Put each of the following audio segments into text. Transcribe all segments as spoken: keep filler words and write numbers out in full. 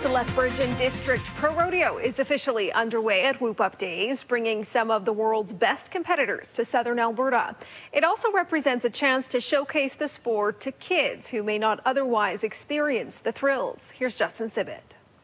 The Lethbridge and District Pro Rodeo is officially underway at Whoop Up Days, bringing some of the world's best competitors to southern Alberta. It also represents a chance to showcase the sport to kids who may not otherwise experience the thrills. Here's Justin Sibbett.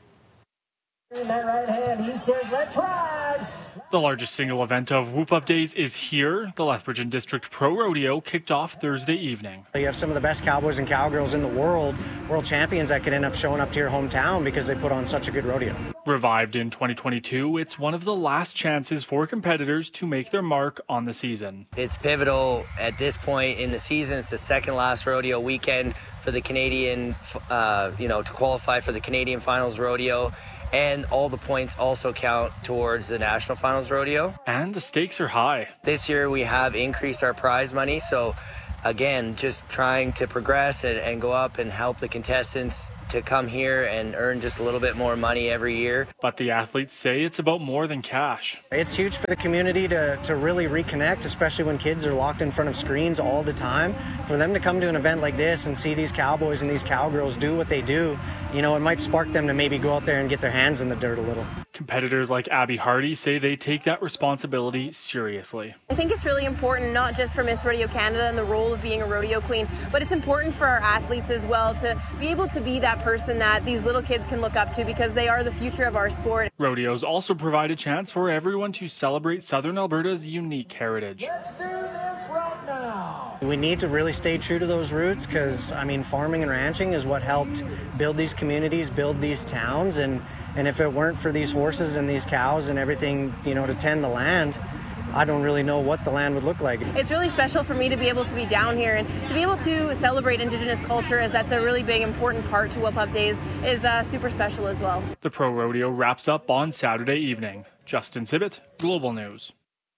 In that right hand, he says, let's ride. The largest single event of Whoop Up Days is here. The Lethbridge and District Pro Rodeo kicked off Thursday evening. You have some of the best cowboys and cowgirls in the world, world champions that could end up showing up to your hometown because they put on such a good rodeo. Revived in twenty twenty-two, it's one of the last chances for competitors to make their mark on the season. It's pivotal at this point in the season. It's the second last rodeo weekend for the Canadian, uh, you know, to qualify for the Canadian Finals Rodeo. And all the points also count towards the National Finals Rodeo. And the stakes are high. This year we have increased our prize money. So again, just trying to progress and, and go up and help the contestants to come here and earn just a little bit more money every year. But the athletes say it's about more than cash. It's huge for the community to, to really reconnect, especially when kids are locked in front of screens all the time. For them to come to an event like this and see these cowboys and these cowgirls do what they do, you know, it might spark them to maybe go out there and get their hands in the dirt a little. Competitors like Abby Hardy say they take that responsibility seriously. I think it's really important, not just for Miss Rodeo Canada and the role of being a rodeo queen, but it's important for our athletes as well to be able to be that person that these little kids can look up to because they are the future of our sport. Rodeos also provide a chance for everyone to celebrate southern Alberta's unique heritage. Let's do this right now. We need to really stay true to those roots because, I mean, farming and ranching is what helped build these communities, build these towns, and, and if it weren't for these horses and these cows and everything, you know, to tend the land, I don't really know what the land would look like. It's really special for me to be able to be down here and to be able to celebrate Indigenous culture, as that's a really big, important part to Whoop Up Days, is uh, super special as well. The Pro Rodeo wraps up on Saturday evening. Justin Sibbett, Global News.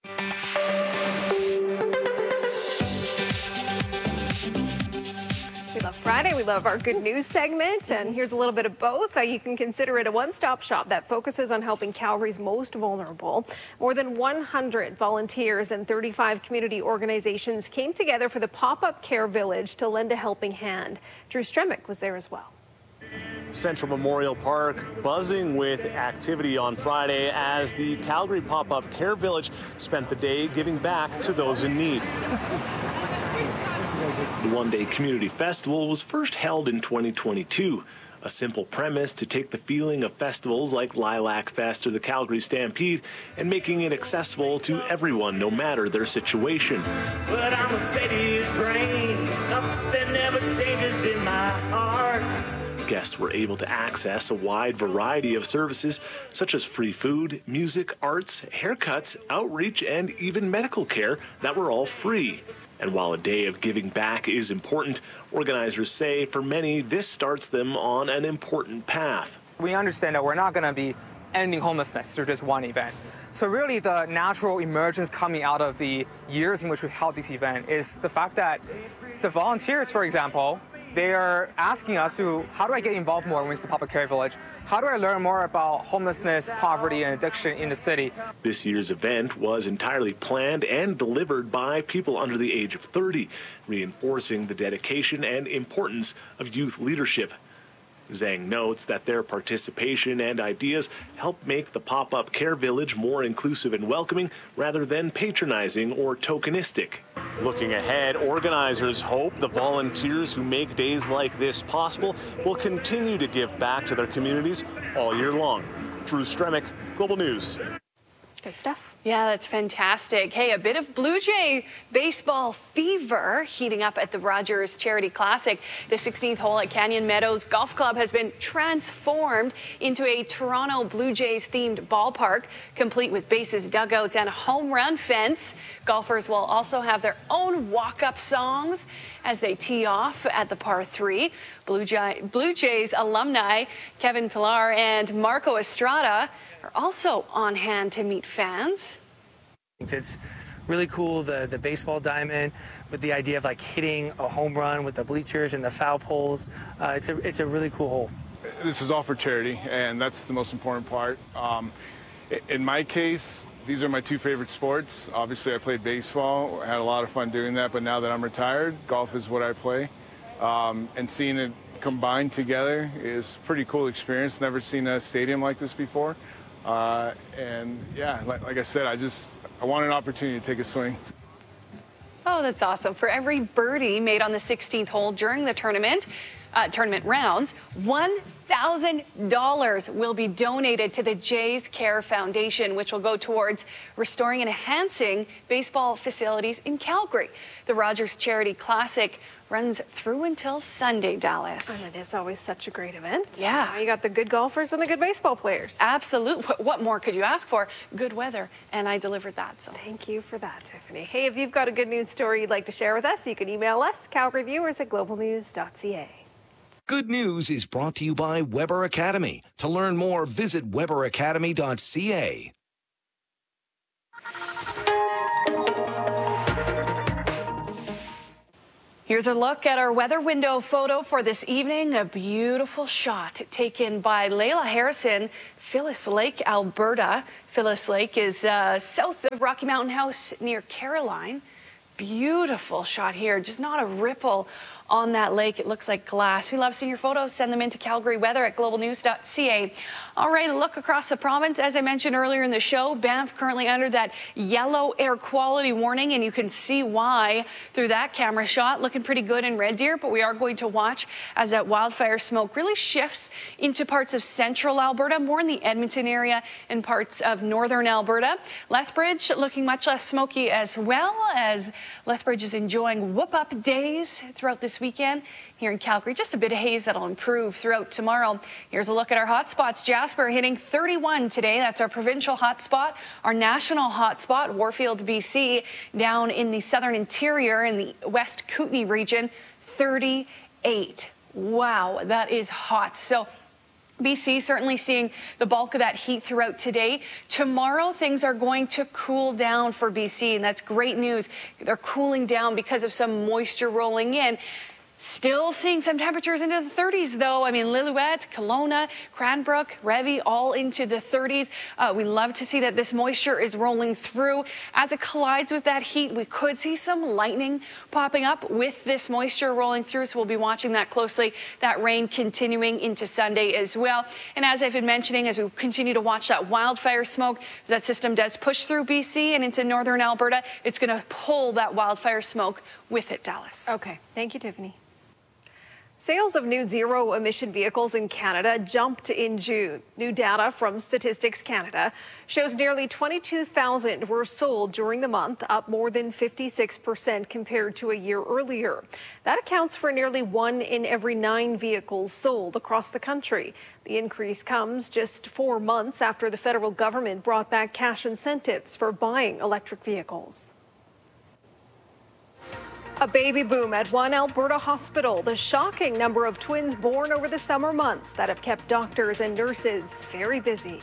We love Friday. We love our good news segment. And here's a little bit of both. Uh, you can consider it a one-stop shop that focuses on helping Calgary's most vulnerable. More than one hundred volunteers and thirty-five community organizations came together for the pop-up care village to lend a helping hand. Drew Stremick was there as well. Central Memorial Park buzzing with activity on Friday as the Calgary Pop-Up Care Village spent the day giving back to those in need. The one-day community festival was first held in twenty twenty-two. A simple premise to take the feeling of festivals like Lilac Fest or the Calgary Stampede and making it accessible to everyone, no matter their situation. But I'm a steady train, nothing ever changes in my heart. Guests were able to access a wide variety of services such as free food, music, arts, haircuts, outreach, and even medical care that were all free. And while a day of giving back is important, organizers say for many this starts them on an important path. We understand that we're not going to be ending homelessness through this one event. So really the natural emergence coming out of the years in which we've held this event is the fact that the volunteers, for example, they are asking us to, how do I get involved more with the Pop-Up Care Village? How do I learn more about homelessness, poverty, and addiction in the city? This year's event was entirely planned and delivered by people under the age of thirty, reinforcing the dedication and importance of youth leadership. Zhang notes that their participation and ideas help make the Pop-Up Care Village more inclusive and welcoming rather than patronizing or tokenistic. Looking ahead, organizers hope the volunteers who make days like this possible will continue to give back to their communities all year long. Drew Stremick, Global News. Good stuff. Yeah, that's fantastic. Hey, a bit of Blue Jay baseball fever heating up at the Rogers Charity Classic. The sixteenth hole at Canyon Meadows Golf Club has been transformed into a Toronto Blue Jays themed ballpark, complete with bases, dugouts, and a home run fence. Golfers will also have their own walk-up songs as they tee off at the par three. Blue, Jay, Blue Jays alumni Kevin Pillar and Marco Estrada are also on hand to meet fans. It's really cool, the, the baseball diamond with the idea of like hitting a home run with the bleachers and the foul poles. Uh, it's, a, it's a really cool hole. This is all for charity, and that's the most important part. Um, in my case, these are my two favorite sports. Obviously, I played baseball, I had a lot of fun doing that, but now that I'm retired, golf is what I play. Um, and seeing it combined together is a pretty cool experience. Never seen a stadium like this before. Uh, and yeah, like, like I said, I just, I want an opportunity to take a swing. Oh, that's awesome. For every birdie made on the sixteenth hole during the tournament, uh, tournament rounds, one thousand dollars will be donated to the Jays Care Foundation, which will go towards restoring and enhancing baseball facilities in Calgary. The Rogers Charity Classic runs through until Sunday, Dallas. And it is always such a great event. Yeah. You got the good golfers and the good baseball players. Absolutely. What more could you ask for? Good weather, and I delivered that. So thank you for that, Tiffany. Hey, if you've got a good news story you'd like to share with us, you can email us, Calgary Viewers at global news dot c a. Good News is brought to you by Weber Academy. To learn more, visit weber academy dot c a. Here's a look at our weather window photo for this evening. A beautiful shot taken by Layla Harrison, Phyllis Lake, Alberta. Phyllis Lake is uh, south of Rocky Mountain House near Caroline. Beautiful shot here, just not a ripple on that lake. It looks like glass. We love seeing your photos. Send them into Calgary Weather at global news dot c a. All right, a look across the province. As I mentioned earlier in the show, Banff currently under that yellow air quality warning, and you can see why through that camera shot. Looking pretty good in Red Deer, but we are going to watch as that wildfire smoke really shifts into parts of central Alberta, more in the Edmonton area and parts of northern Alberta. Lethbridge looking much less smoky, as well as Lethbridge is enjoying whoop-up days throughout this weekend. Here in Calgary, just a bit of haze that'll improve throughout tomorrow. Here's a look at our hot spots. Jasper hitting thirty-one today. That's our provincial hotspot. Our national hotspot, Warfield, B C, down in the southern interior in the West Kootenay region, thirty-eight. Wow, that is hot. So B C certainly seeing the bulk of that heat throughout today. Tomorrow, things are going to cool down for B C, and that's great news. They're cooling down because of some moisture rolling in. Still seeing some temperatures into the thirties, though. I mean, Lillooet, Kelowna, Cranbrook, Revy, all into the thirties. Uh, we love to see that this moisture is rolling through. As it collides with that heat, we could see some lightning popping up with this moisture rolling through, so we'll be watching that closely. That rain continuing into Sunday as well. And as I've been mentioning, as we continue to watch that wildfire smoke, as that system does push through B C and into northern Alberta, it's going to pull that wildfire smoke with it, Dallas. Okay. Thank you, Tiffany. Sales of new zero-emission vehicles in Canada jumped in June. New data from Statistics Canada shows nearly twenty-two thousand were sold during the month, up more than fifty-six percent compared to a year earlier. That accounts for nearly one in every nine vehicles sold across the country. The increase comes just four months after the federal government brought back cash incentives for buying electric vehicles. A baby boom at one Alberta hospital. The shocking number of twins born over the summer months that have kept doctors and nurses very busy.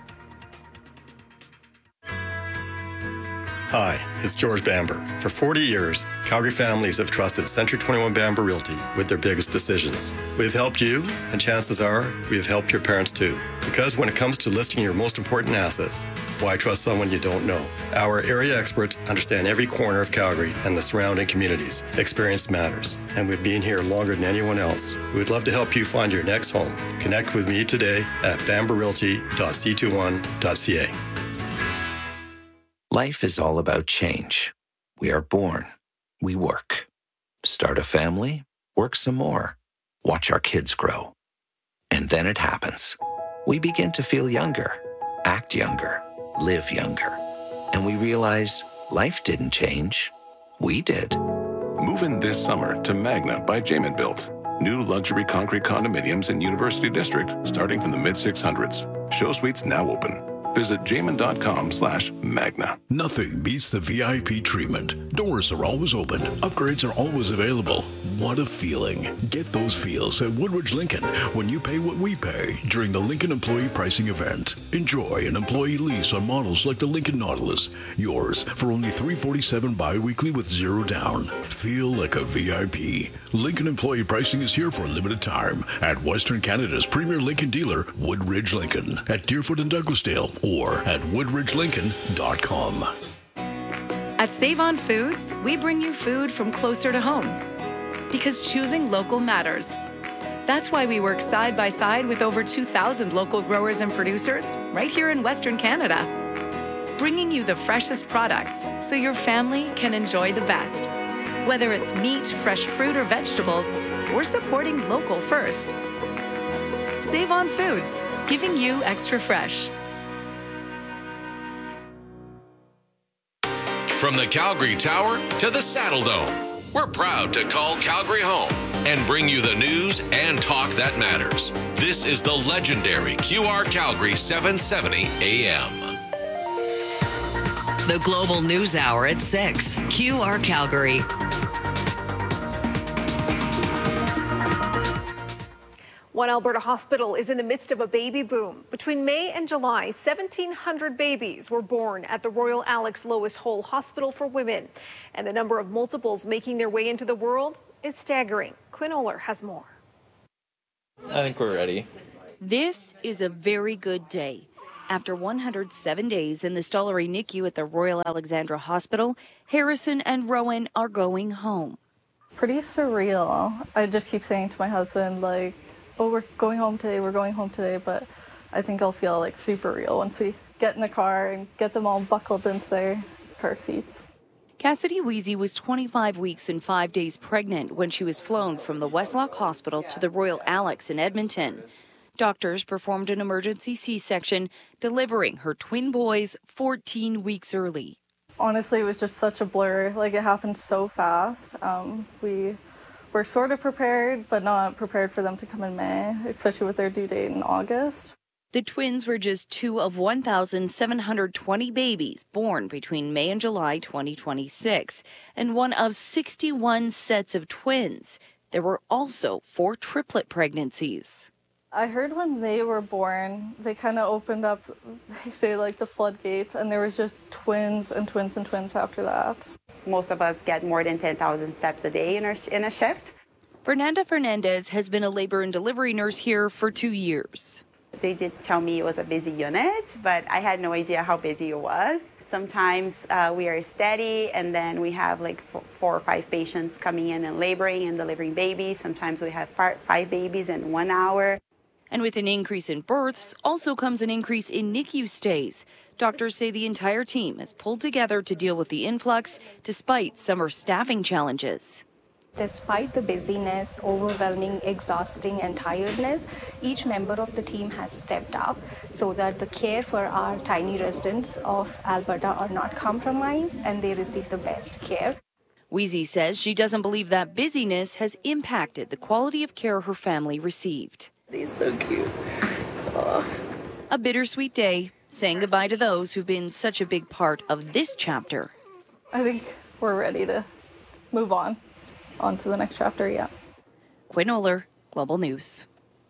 Hi, it's George Bamber. For forty years, Calgary families have trusted Century twenty-one Bamber Realty with their biggest decisions. We've helped you, and chances are we have helped your parents too. Because when it comes to listing your most important assets, why trust someone you don't know? Our area experts understand every corner of Calgary and the surrounding communities. Experience matters, and we've been here longer than anyone else. We would love to help you find your next home. Connect with me today at bamber realty dot c twenty-one dot c a. Life is all about change. We are born. We work. Start a family. Work some more. Watch our kids grow. And then it happens. We begin to feel younger, act younger, live younger. And we realize life didn't change. We did. Move in this summer to Magna by Jamin Built. New luxury concrete condominiums in University District starting from the mid six hundreds. Show suites now open. Visit jamin dot com slash magna. Nothing beats the V I P treatment. Doors are always open. Upgrades are always available. What a feeling. Get those feels at Woodridge Lincoln when you pay what we pay during the Lincoln Employee Pricing Event. Enjoy an employee lease on models like the Lincoln Nautilus. Yours for only three hundred forty-seven dollars bi-weekly with zero down. Feel like a V I P. Lincoln Employee Pricing is here for a limited time at Western Canada's premier Lincoln dealer, Woodridge Lincoln, at Deerfoot and Douglasdale, or at woodridge lincoln dot com. At Save On Foods, we bring you food from closer to home. Because choosing local matters. That's why we work side by side with over two thousand local growers and producers right here in Western Canada, bringing you the freshest products so your family can enjoy the best. Whether it's meat, fresh fruit, or vegetables, we're supporting local first. Save on Foods, giving you extra fresh. From the Calgary Tower to the Saddle Dome, we're proud to call Calgary home and bring you the news and talk that matters. This is the legendary Q R Calgary seven seventy A M. The Global News Hour at six. Q R Calgary. One Alberta hospital is in the midst of a baby boom. Between May and July, seventeen hundred babies were born at the Royal Alex Lois Hole Hospital for Women. And the number of multiples making their way into the world is staggering. Quinn Oler has more. I think we're ready. This is a very good day. After one hundred seven days in the Stollery N I C U at the Royal Alexandra Hospital, Harrison and Rowan are going home. Pretty surreal. I just keep saying to my husband, like, oh, we're going home today, we're going home today, but I think I'll feel like super real once we get in the car and get them all buckled into their car seats. Cassidy Weezy was twenty-five weeks and five days pregnant when she was flown from the Westlock Hospital to the Royal Alex in Edmonton. Doctors performed an emergency C-section, delivering her twin boys fourteen weeks early. Honestly, it was just such a blur. Like, it happened so fast. Um, we were sort of prepared, but not prepared for them to come in May, especially with their due date in August. The twins were just two of one thousand seven hundred twenty babies born between May and July twenty twenty-six, and one of sixty-one sets of twins. There were also four triplet pregnancies. I heard when they were born, they kind of opened up, they say, like the floodgates, and there was just twins and twins and twins after that. Most of us get more than ten thousand steps a day in, our, in a shift. Fernanda Fernandez has been a labor and delivery nurse here for two years. They did tell me it was a busy unit, but I had no idea how busy it was. Sometimes uh, we are steady, and then we have like four, four or five patients coming in and laboring and delivering babies. Sometimes we have five babies in one hour. And with an increase in births, also comes an increase in N I C U stays. Doctors say the entire team has pulled together to deal with the influx, despite summer staffing challenges. Despite the busyness, overwhelming, exhausting, and tiredness, each member of the team has stepped up so that the care for our tiny residents of Alberta are not compromised and they receive the best care. Weezy says she doesn't believe that busyness has impacted the quality of care her family received. He's so cute. Oh. A bittersweet day, saying goodbye to those who've been such a big part of this chapter. I think we're ready to move on, on to the next chapter, yeah. Quinn Oler, Global News.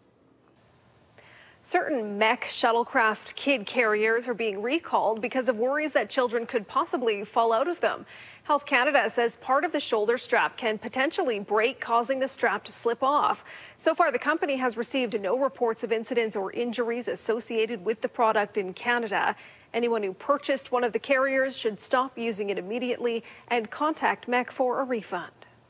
Certain mech shuttlecraft kid carriers are being recalled because of worries that children could possibly fall out of them. Health Canada says part of the shoulder strap can potentially break, causing the strap to slip off. So far, the company has received no reports of incidents or injuries associated with the product in Canada. Anyone who purchased one of the carriers should stop using it immediately and contact Mech for a refund.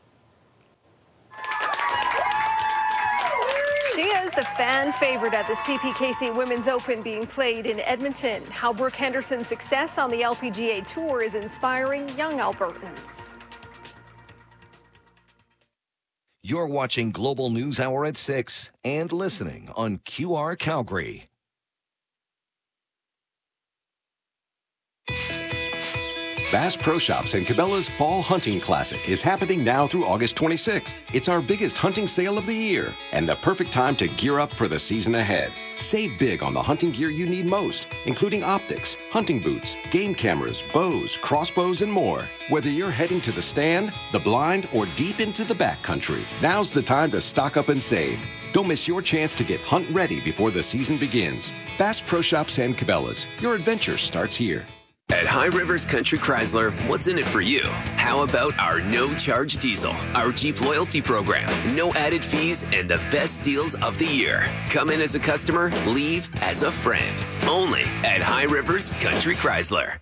She is the fan favorite at the C P K C Women's Open being played in Edmonton. How Brooke Henderson's success on the L P G A Tour is inspiring young Albertans. You're watching Global News Hour at six and listening on Q R Calgary. Bass Pro Shops and Cabela's Fall Hunting Classic is happening now through August twenty-sixth. It's our biggest hunting sale of the year and the perfect time to gear up for the season ahead. Save big on the hunting gear you need most, including optics, hunting boots, game cameras, bows, crossbows, and more. Whether you're heading to the stand, the blind, or deep into the backcountry, now's the time to stock up and save. Don't miss your chance to get hunt ready before the season begins. Bass Pro Shops and Cabela's. Your adventure starts here. At High Rivers Country Chrysler, what's in it for you? How about our no-charge diesel, our Jeep loyalty program, no added fees, and the best deals of the year? Come in as a customer, leave as a friend. Only at High Rivers Country Chrysler.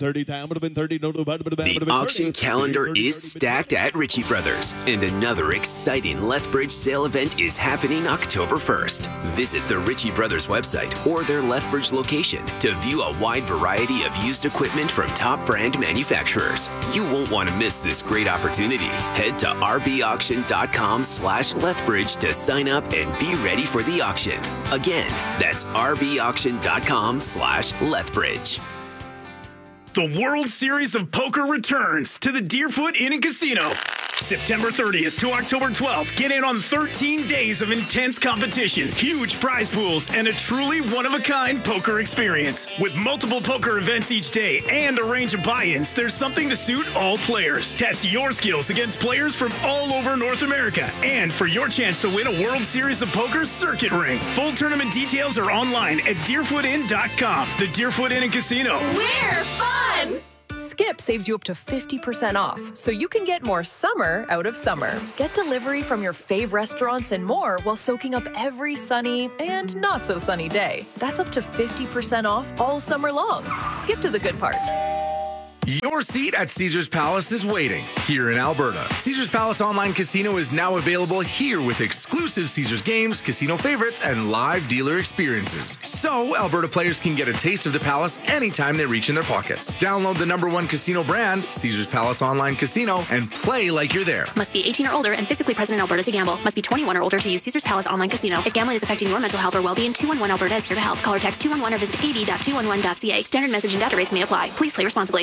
The auction calendar is stacked at Ritchie Brothers, and another exciting Lethbridge sale event is happening October first. Visit the Ritchie Brothers website or their Lethbridge location to view a wide variety of used equipment from top brand manufacturers. You won't want to miss this great opportunity. Head to rbauction.com slash Lethbridge to sign up and be ready for the auction. Again, that's rbauction.com slash Lethbridge. The World Series of Poker returns to the Deerfoot Inn and Casino. September thirtieth to October twelfth. Get in on thirteen days of intense competition, huge prize pools, and a truly one-of-a-kind poker experience. With multiple poker events each day and a range of buy-ins, there's something to suit all players. Test your skills against players from all over North America. And for your chance to win a World Series of Poker circuit ring. Full tournament details are online at deerfoot inn dot com. The Deerfoot Inn and Casino. We're fun! Skip saves you up to fifty percent off, so you can get more summer out of summer. Get delivery from your fave restaurants and more while soaking up every sunny and not so sunny day. That's up to fifty percent off all summer long. Skip to the good part. Your seat at Caesars Palace is waiting here in Alberta. Caesars Palace Online Casino is now available here with exclusive Caesars games, casino favorites, and live dealer experiences. So Alberta players can get a taste of the Palace anytime they reach in their pockets. Download the number one casino brand, Caesars Palace Online Casino, and play like you're there. Must be eighteen or older and physically present in Alberta to gamble. Must be twenty-one or older to use Caesars Palace Online Casino. If gambling is affecting your mental health or well-being, two one one Alberta is here to help. Call or text two one one or visit a b dot two one one dot c a. Standard message and data rates may apply. Please play responsibly.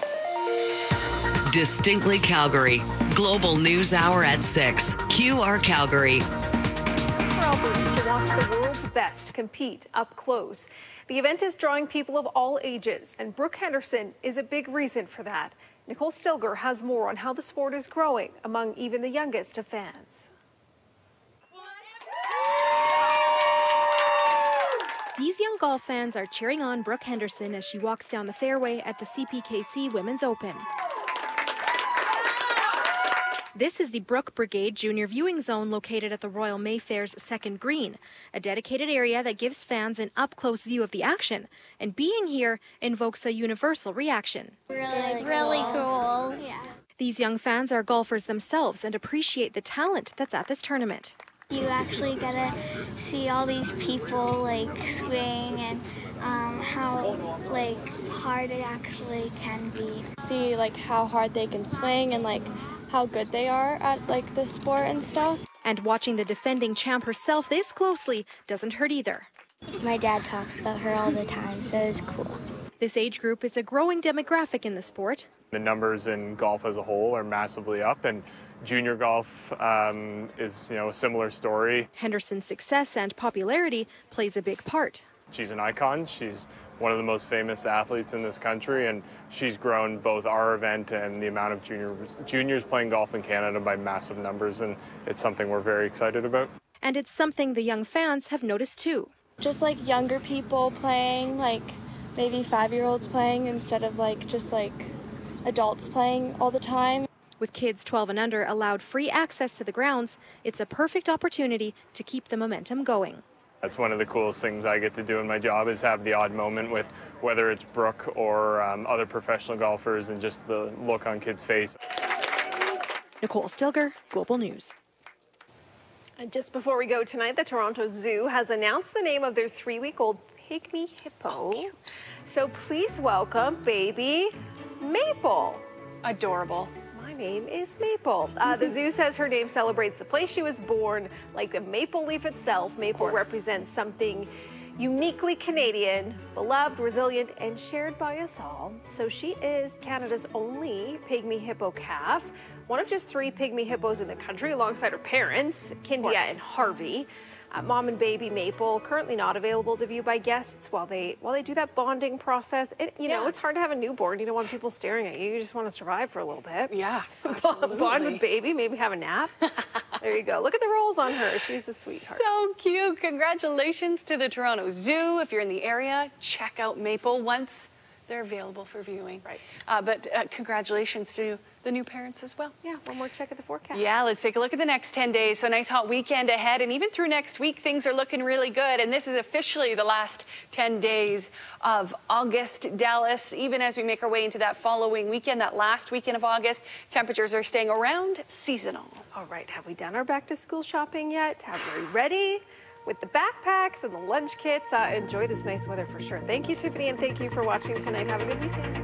Distinctly Calgary. Global News Hour at six. Q R Calgary. For Albertans to watch the world's best compete up close. The event is drawing people of all ages, and Brooke Henderson is a big reason for that. Nicole Stilger has more on how the sport is growing among even the youngest of fans. These young golf fans are cheering on Brooke Henderson as she walks down the fairway at the C P K C Women's Open. This is the Brooke Brigade Junior Viewing Zone located at the Royal Mayfair's second green, a dedicated area that gives fans an up-close view of the action, and being here invokes a universal reaction. Really, really cool. Yeah. These young fans are golfers themselves and appreciate the talent that's at this tournament. You actually get to see all these people like swing and um, how like hard it actually can be. See like how hard they can swing and like how good they are at like the sport and stuff. And watching the defending champ herself this closely doesn't hurt either. My dad talks about her all the time, so it's cool. This age group is a growing demographic in the sport. The numbers in golf as a whole are massively up, and junior golf um, is, you know, a similar story. Henderson's success and popularity plays a big part. She's an icon. She's one of the most famous athletes in this country, and she's grown both our event and the amount of juniors, juniors playing golf in Canada by massive numbers, and it's something we're very excited about. And it's something the young fans have noticed too. Just like younger people playing, like maybe five-year-olds playing instead of like just like adults playing all the time. With kids twelve and under allowed free access to the grounds, it's a perfect opportunity to keep the momentum going. That's one of the coolest things I get to do in my job, is have the odd moment with whether it's Brooke or um, other professional golfers, and just the look on kids' face. Nicole Stilger, Global News. And just before we go tonight, the Toronto Zoo has announced the name of their three-week-old pygmy hippo. Oh, so please welcome baby Maple. Adorable. My name is Maple. Uh, the zoo says her name celebrates the place she was born, like the maple leaf itself. Maple represents something uniquely Canadian, beloved, resilient, and shared by us all. So she is Canada's only pygmy hippo calf, one of just three pygmy hippos in the country, alongside her parents, Kindia and Harvey. Uh, mom and baby Maple currently not available to view by guests while they while they do that bonding process. It, you know, Yeah. it's hard to have a newborn. You don't want people staring at you. You just want to survive for a little bit. Yeah, Bond with baby, maybe have a nap. There you go. Look at the rolls on her. She's a sweetheart. So cute. Congratulations to the Toronto Zoo. If you're in the area, check out Maple once they're available for viewing. Right. Uh, but uh, congratulations to the new parents as well. Yeah, one more check of the forecast. Yeah, let's take a look at the next ten days. So nice hot weekend ahead, and even through next week, things are looking really good. And this is officially the last ten days of August, Dallas. Even as we make our way into that following weekend, that last weekend of August, temperatures are staying around seasonal. All right, have we done our back to school shopping yet? Have we ready? With the backpacks and the lunch kits, uh, enjoy this nice weather for sure. Thank you, Tiffany, and thank you for watching tonight. Have a good weekend.